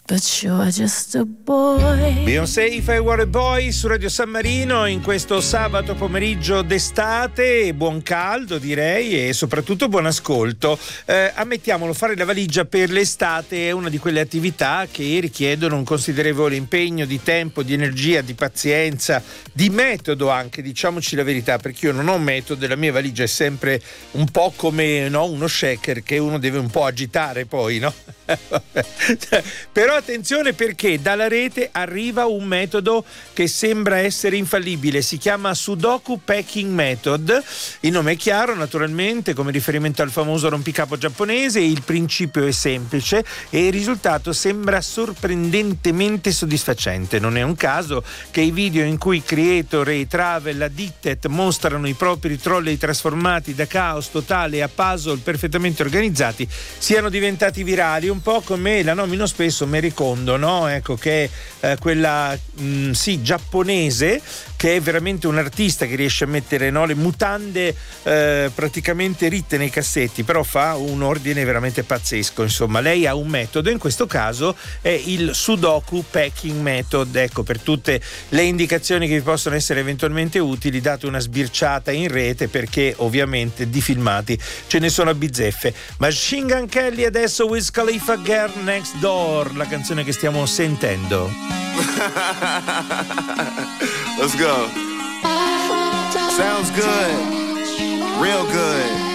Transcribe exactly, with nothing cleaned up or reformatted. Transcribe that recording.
But you're just a boy. Beyoncé, If I Were a Boy su Radio San Marino in questo sabato pomeriggio d'estate. Buon caldo direi e soprattutto buon ascolto. Eh, ammettiamolo, fare la valigia per l'estate è una di quelle attività che richiedono un considerevole impegno di tempo, di energia, di pazienza, di metodo anche, diciamoci la verità, perché io non ho metodo e la mia valigia è sempre un po' come, no, uno shaker che uno deve un po' agitare poi, no? Però attenzione, perché dalla rete arriva un metodo che sembra essere infallibile, si chiama Sudoku Packing Method. Il nome è chiaro, naturalmente, come riferimento al famoso rompicapo giapponese. Il principio è semplice e il risultato sembra sorprendentemente soddisfacente. Non è un caso che i video in cui creator e travel addicted mostrano i propri trolley trasformati da caos totale a puzzle perfettamente organizzati siano diventati virali, un po' come la nomino spesso Mary Kondo, no? Ecco, che è eh, quella mh, sì giapponese, che è veramente un artista che riesce a mettere, no, le mutande eh, praticamente ritte nei cassetti, però fa un ordine veramente pazzesco. Insomma, lei ha un metodo, in questo caso è il Sudoku Packing Method. Ecco, per tutte le indicazioni che vi possono essere eventualmente utili, date una sbirciata in rete, perché ovviamente di filmati ce ne sono a bizzeffe. Machine Gun Kelly adesso, Wiz Khalifa, Girl Next Door, la canzone che stiamo sentendo. Let's go. Sounds good. Real good.